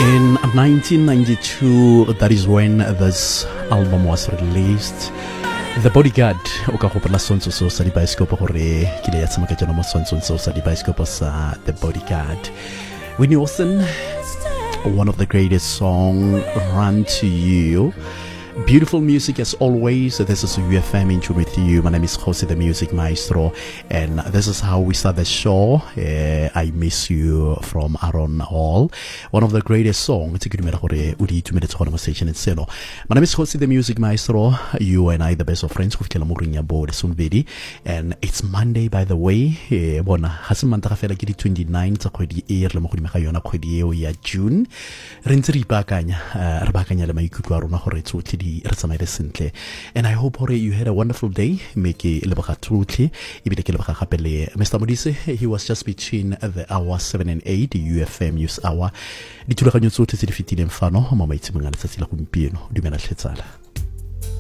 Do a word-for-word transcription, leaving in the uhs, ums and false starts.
In nineteen ninety-two, that is when this album was released. The Bodyguard, o ka gopola sontsho so sa dibaesekopo gore ke le ya tsamaka jana mo sontsho so sa dibaesekopo sa The Bodyguard. Whitney Houston, one of the greatest song, Run to You. Beautiful music as always. This is U F M in tune with you. My name is Jose the Music Maestro, and this is how we start the show. uh, I Miss You from Aaron Hall, one of the greatest songs. My name is Jose the Music Maestro. You and I, the best of friends, and it's Monday, by the way. twenty-nine June. And I hope you had a wonderful day. Mister Modise, he was just between the hour seven and eight, U F M News Hour.